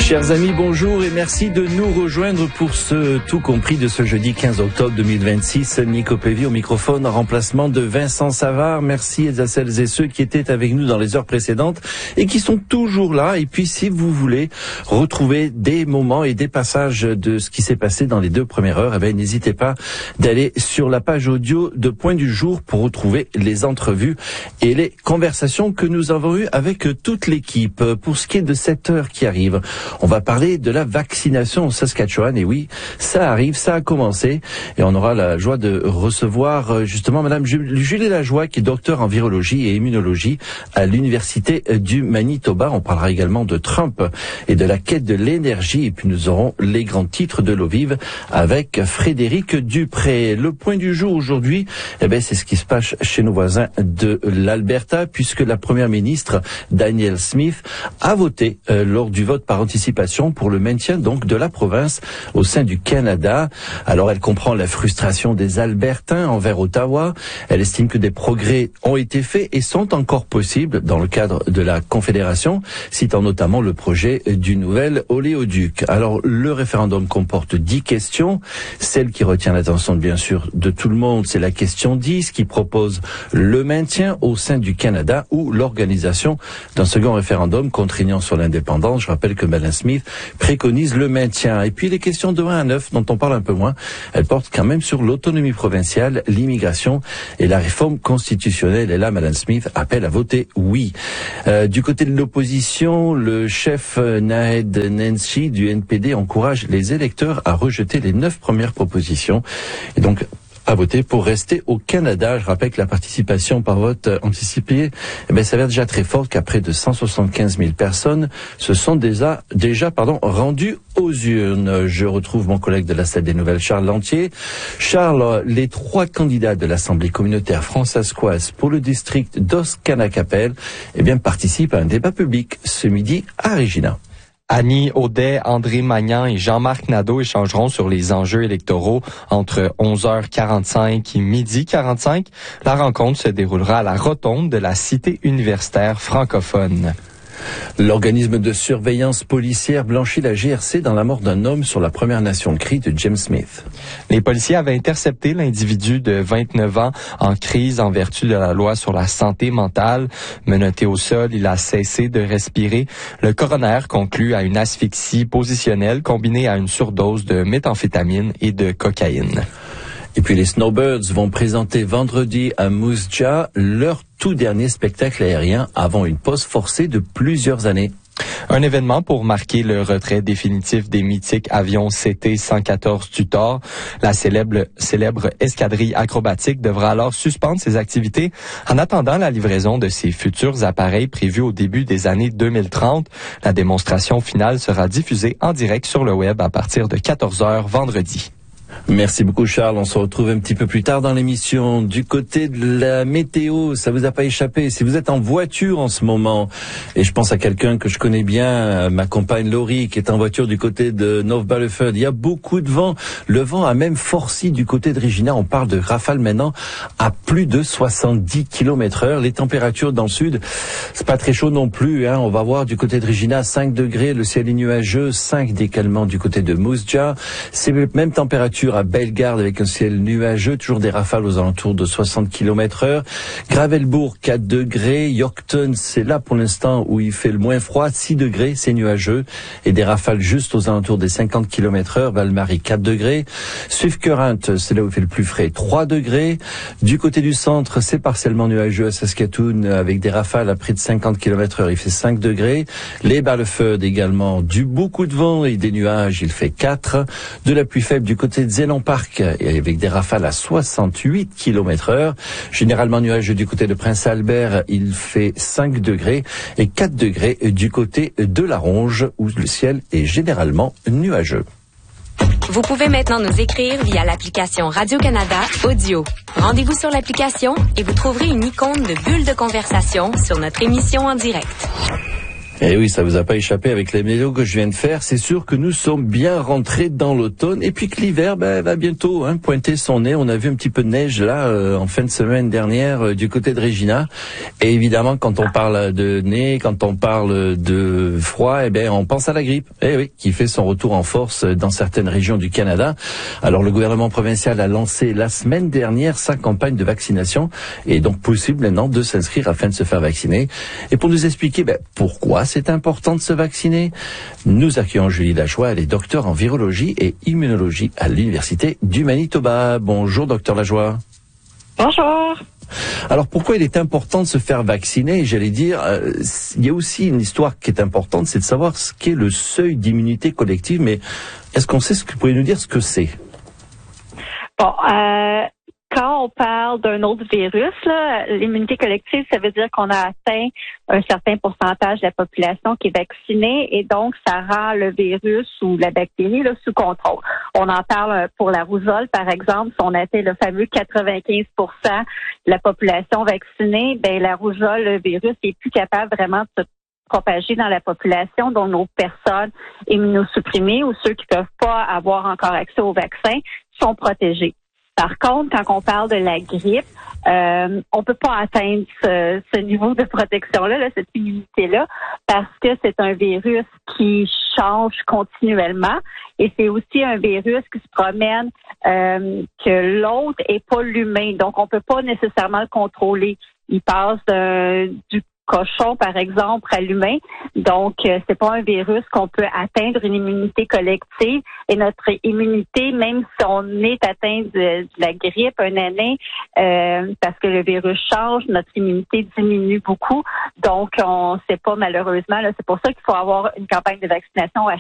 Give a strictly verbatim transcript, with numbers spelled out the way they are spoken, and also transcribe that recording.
Chers amis, bonjour et merci de nous rejoindre pour ce tout compris de ce jeudi quinze octobre deux mille vingt-six. Nico Pévy au microphone en remplacement de Vincent Savard. Merci à celles et ceux qui étaient avec nous dans les heures précédentes et qui sont toujours là. Et puis si vous voulez retrouver des moments et des passages de ce qui s'est passé dans les deux premières heures, eh bien, n'hésitez pas d'aller sur la page audio de Point du Jour pour retrouver les entrevues et les conversations que nous avons eues avec toute l'équipe. Pour ce qui est de cette heure qui arrive, on va parler de la vaccination au Saskatchewan. Et oui, ça arrive, ça a commencé. Et on aura la joie de recevoir justement Madame Julie Lajoie, qui est docteur en virologie et immunologie à l'Université du Manitoba. On parlera également de Trump et de la quête de l'énergie. Et puis nous aurons les grands titres de l'eau vive avec Frédéric Dupré. Le point du jour aujourd'hui, eh ben, c'est ce qui se passe chez nos voisins de l'Alberta, puisque la première ministre Danielle Smith a voté euh, lors du vote par anticipation pour le maintien donc de la province au sein du Canada. Alors elle comprend la frustration des Albertains envers Ottawa. Elle estime que des progrès ont été faits et sont encore possibles dans le cadre de la Confédération, citant notamment le projet du nouvel oléoduc. Alors le référendum comporte dix questions. Celle qui retient l'attention bien sûr de tout le monde, c'est la question dix qui propose le maintien au sein du Canada ou l'organisation d'un second référendum contraignant sur l'indépendance. Je rappelle que Madame Smith préconise le maintien. Et puis les questions de un à neuf, dont on parle un peu moins, elles portent quand même sur l'autonomie provinciale, l'immigration et la réforme constitutionnelle. Et là, Madame Smith appelle à voter oui. Euh, du côté de l'opposition, le chef Naheed Nenshi du N P D encourage les électeurs à rejeter les neuf premières propositions. Et donc, à voter pour rester au Canada. Je rappelle que la participation par vote anticipé eh bien, s'avère déjà très forte, qu'à près de cent soixante-quinze mille personnes se sont déjà, déjà pardon, rendues aux urnes. Je retrouve mon collègue de la salle des nouvelles, Charles Lantier. Charles, les trois candidats de l'Assemblée communautaire fransaskoise pour le district d'Oscanacapel eh bien, participent à un débat public ce midi à Regina. Annie Audet, André Magnan et Jean-Marc Nadeau échangeront sur les enjeux électoraux entre onze heures quarante-cinq et midi quarante-cinq. La rencontre se déroulera à la rotonde de la cité universitaire francophone. L'organisme de surveillance policière blanchit la G R C dans la mort d'un homme sur la Première Nation Cri de James Smith. Les policiers avaient intercepté l'individu de vingt-neuf ans en crise en vertu de la loi sur la santé mentale. Menotté au sol, il a cessé de respirer. Le coroner conclut à une asphyxie positionnelle combinée à une surdose de méthamphétamine et de cocaïne. Et puis les Snowbirds vont présenter vendredi à Moose Jaw leur tout dernier spectacle aérien avant une pause forcée de plusieurs années. Un événement pour marquer le retrait définitif des mythiques avions C T cent quatorze Tutor. La célèbre, célèbre escadrille acrobatique devra alors suspendre ses activités en attendant la livraison de ses futurs appareils prévus au début des années deux mille trente. La démonstration finale sera diffusée en direct sur le web à partir de quatorze heures vendredi. Merci beaucoup Charles, on se retrouve un petit peu plus tard dans l'émission. Du côté de la météo, ça vous a pas échappé, si vous êtes en voiture en ce moment, et je pense à quelqu'un que je connais bien, ma compagne Laurie qui est en voiture du côté de North-Battleford, il y a beaucoup de vent, le vent a même forci du côté de Regina, on parle de rafales maintenant à plus de soixante-dix kilomètres heure. Les températures dans le sud, c'est pas très chaud non plus, hein. On va voir du côté de Regina cinq degrés, le ciel est nuageux, cinq décalements du côté de Moose Jaw, c'est la même température à Bellegarde avec un ciel nuageux, toujours des rafales aux alentours de soixante kilomètres heure. Gravelbourg, quatre degrés. Yorkton, c'est là pour l'instant où il fait le moins froid, six degrés, c'est nuageux. Et des rafales juste aux alentours des cinquante kilomètres heure. Val-Marie, quatre degrés. Suif-Current, c'est là où il fait le plus frais, trois degrés. Du côté du centre, c'est partiellement nuageux à Saskatoon avec des rafales à près de cinquante kilomètres heure, il fait cinq degrés. Les Battleford également, du beaucoup de vent et des nuages, il fait quatre. De la pluie faible du côté de Zéland Park, avec des rafales à soixante-huit kilomètres heure. Généralement nuageux du côté de Prince-Albert, il fait cinq degrés et quatre degrés du côté de la Ronge, où le ciel est généralement nuageux. Vous pouvez maintenant nous écrire via l'application Radio-Canada Audio. Rendez-vous sur l'application et vous trouverez une icône de bulle de conversation sur notre émission en direct. Eh oui, ça vous a pas échappé avec les météos que je viens de faire. C'est sûr que nous sommes bien rentrés dans l'automne et puis que l'hiver ben, va bientôt hein, pointer son nez. On a vu un petit peu de neige là euh, en fin de semaine dernière euh, du côté de Regina. Et évidemment, quand on parle de nez, quand on parle de froid, eh ben on pense à la grippe. Eh oui, qui fait son retour en force dans certaines régions du Canada. Alors le gouvernement provincial a lancé la semaine dernière sa campagne de vaccination et donc possible maintenant de s'inscrire afin de se faire vacciner. Et pour nous expliquer ben, pourquoi c'est important de se vacciner, nous accueillons Julie Lajoie, elle est docteure en virologie et immunologie à l'Université du Manitoba. Bonjour docteur Lajoie. Bonjour. Alors pourquoi il est important de se faire vacciner? J'allais dire, euh, il y a aussi une histoire qui est importante, c'est de savoir ce qu'est le seuil d'immunité collective, mais est-ce qu'on sait ce que vous pouvez nous dire ce que c'est? Bon, euh, quand on parle d'un autre virus, là, l'immunité collective, ça veut dire qu'on a atteint un certain pourcentage de la population qui est vaccinée et donc ça rend le virus ou la bactérie là, sous contrôle. On en parle pour la rougeole, par exemple, si on atteint le fameux quatre-vingt-quinze pour cent de la population vaccinée, ben la rougeole, le virus, n'est plus capable vraiment de se propager dans la population, dont nos personnes immunosupprimées ou ceux qui ne peuvent pas avoir encore accès au vaccin sont protégés. Par contre, quand on parle de la grippe, euh, on peut pas atteindre ce, ce niveau de protection-là, là, cette immunité-là, parce que c'est un virus qui change continuellement et c'est aussi un virus qui se promène euh, que l'autre est pas l'humain. Donc, on peut pas nécessairement le contrôler. Il passe euh, du cochon, par exemple, à l'humain. Donc, euh, c'est pas un virus qu'on peut atteindre une immunité collective. Et notre immunité, même si on est atteint de, de la grippe une année, euh, parce que le virus change, notre immunité diminue beaucoup. Donc, on ne sait pas malheureusement. Là, c'est pour ça qu'il faut avoir une campagne de vaccination à